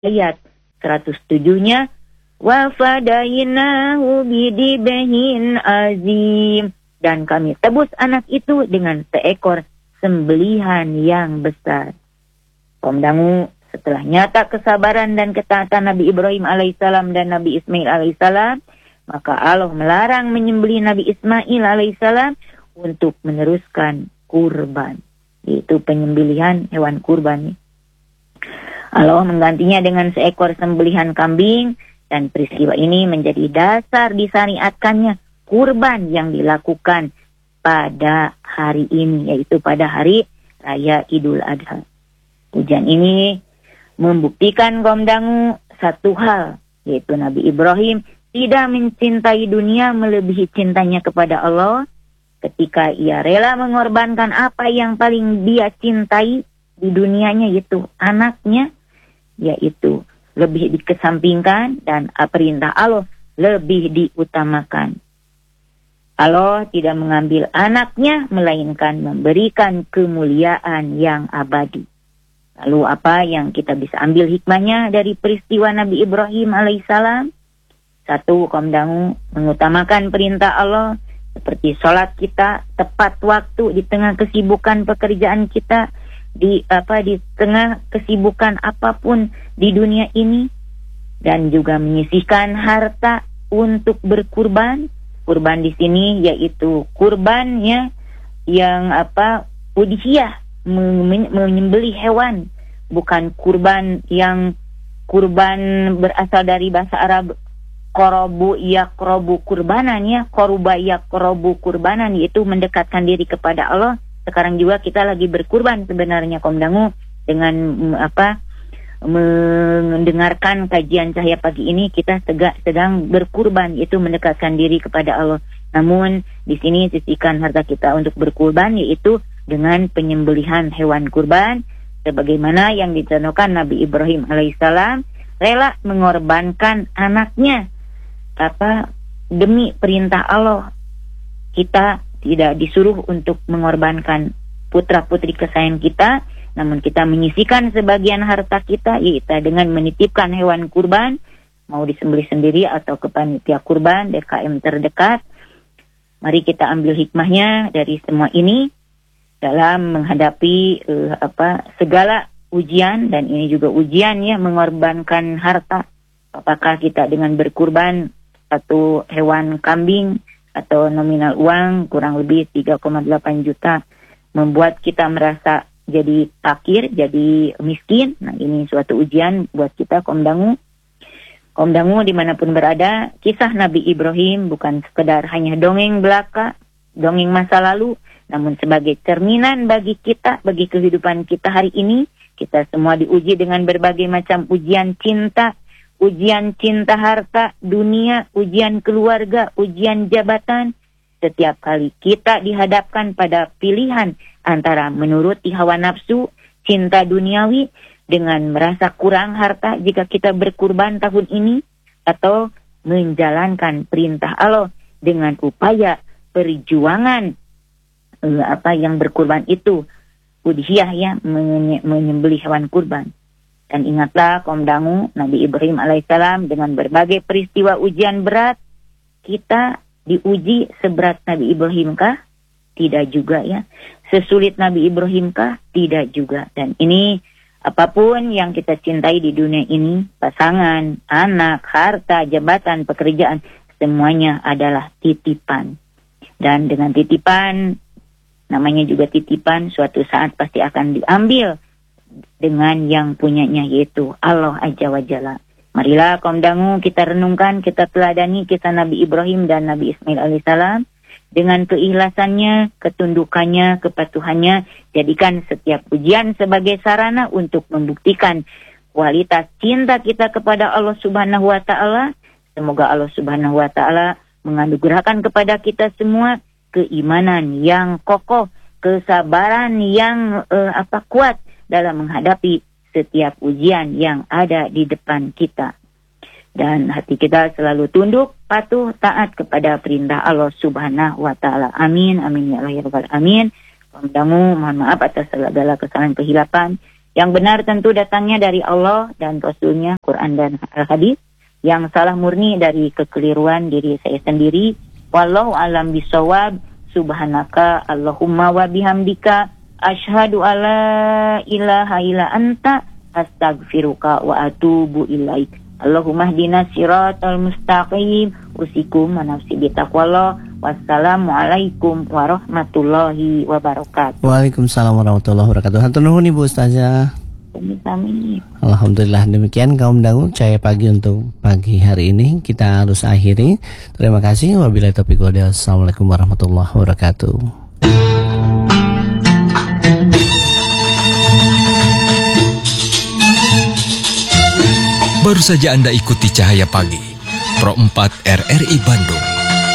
ayat 107-nya, wa fadainahu bidibhin azim, dan kami tebus anak itu dengan seekor sembelihan yang besar. Kaum dangu, setelah nyata kesabaran dan ketaatan Nabi Ibrahim alaihissalam dan Nabi Ismail alaihissalam, maka Allah melarang menyembelih Nabi Ismail alaihissalam untuk meneruskan kurban, yaitu penyembelihan hewan kurban. Allah menggantinya dengan seekor sembelihan kambing, dan peristiwa ini menjadi dasar disyariatkannya kurban yang dilakukan pada hari ini, yaitu pada hari Raya Idul Adha. Ujian ini membuktikan kaum dangu satu hal, yaitu Nabi Ibrahim tidak mencintai dunia melebihi cintanya kepada Allah ketika ia rela mengorbankan apa yang paling dia cintai di dunianya, yaitu anaknya, yaitu lebih dikesampingkan, dan perintah Allah lebih diutamakan. Allah tidak mengambil anaknya, melainkan memberikan kemuliaan yang abadi. Lalu apa yang kita bisa ambil hikmahnya dari peristiwa Nabi Ibrahim alaihissalam? Satu, kaum dangu, mengutamakan perintah Allah seperti sholat kita tepat waktu di tengah kesibukan pekerjaan kita, di tengah kesibukan apapun di dunia ini, dan juga menyisihkan harta untuk berkurban. Kurban di sini yaitu kurbannya yang udhiyah, menyembelih hewan, bukan kurban yang kurban berasal dari bahasa Arab qorobu yakrobu kurbanan, ya, koruba yakrobu kurbanan, yaitu mendekatkan diri kepada Allah. Sekarang juga kita lagi berkurban sebenarnya kaum dangu, dengan mendengarkan kajian Cahaya Pagi ini kita sedang berkurban, itu mendekatkan diri kepada Allah. Namun di sini sisihkan harta kita untuk berkurban, yaitu dengan penyembelihan hewan kurban, sebagaimana yang dicontohkan Nabi Ibrahim alaihissalam rela mengorbankan anaknya demi perintah Allah. Kita tidak disuruh untuk mengorbankan putra-putri kesayangan kita, namun kita menyisihkan sebagian harta kita, yaitu dengan menitipkan hewan kurban, mau disembelih sendiri atau ke panitia kurban DKM terdekat. Mari kita ambil hikmahnya dari semua ini dalam menghadapi segala ujian, dan ini juga ujian, ya, mengorbankan harta. Apakah kita dengan berkurban satu hewan kambing atau nominal uang kurang lebih 3,8 juta membuat kita merasa jadi fakir, jadi miskin. Nah, ini suatu ujian buat kita kaum dangu. Kaum dangu dimanapun berada, kisah Nabi Ibrahim bukan sekedar hanya dongeng belaka, dongeng masa lalu, namun sebagai cerminan bagi kita, bagi kehidupan kita hari ini. Kita semua diuji dengan berbagai macam ujian cinta harta dunia, ujian keluarga, ujian jabatan. Setiap kali kita dihadapkan pada pilihan antara menuruti hawa nafsu, cinta duniawi, dengan merasa kurang harta jika kita berkurban tahun ini, atau menjalankan perintah Allah dengan upaya perjuangan yang berkurban itu, udhiyah, ya, menyembelih hewan kurban. Dan ingatlah kaum dangu, Nabi Ibrahim alaihissalam dengan berbagai peristiwa ujian berat, kita diuji seberat Nabi Ibrahim kah? Tidak juga, ya. Sesulit Nabi Ibrahim kah? Tidak juga. Dan ini apapun yang kita cintai di dunia ini, pasangan, anak, harta, jabatan, pekerjaan, semuanya adalah titipan. Dan dengan titipan, namanya juga titipan, suatu saat pasti akan diambil dengan yang punyanya, yaitu Allah Azza wa Jalla. Marilah kaum dangu kita renungkan, kita teladani kisah Nabi Ibrahim dan Nabi Ismail alaihissalam dengan keikhlasannya, ketundukannya, kepatuhannya. Jadikan setiap ujian sebagai sarana untuk membuktikan kualitas cinta kita kepada Allah Subhanahu wa Ta'ala. Semoga Allah Subhanahu wa Ta'ala menganugerahkan kepada kita semua keimanan yang kokoh, kesabaran yang kuat dalam menghadapi setiap ujian yang ada di depan kita. Dan hati kita selalu tunduk, patuh, taat kepada perintah Allah Subhanahu wa Ta'ala. Amin, amin, ya Allah, ya Rabbal Amin. Kaum dangu, mohon maaf atas segala kesalahan kehilapan Yang benar tentu datangnya dari Allah dan Rasulnya, Quran dan hadis. Yang salah murni dari kekeliruan diri saya sendiri. Wallahu alam bisawab. Subhanaka Allahumma wa bihamdika asyhadu alla ilaha illa anta astaghfiruka wa atubu ilaik. Allahumma hdina siratal mustaqim. Usikum wa nafsi bitaqwallah. Wassalamualaikum warahmatullahi wabarakatuh. Waalaikumsalam warahmatullahi wabarakatuh. Hatur nuhun Ibu Ustazah. Amin. Alhamdulillah, demikian kaum dangu Cahaya Pagi untuk pagi hari ini kita harus akhiri. Terima kasih. Wabillahi taufiq wal hidayah. Assalamualaikum warahmatullahi wabarakatuh. Baru saja Anda ikuti Cahaya Pagi Pro 4 RRI Bandung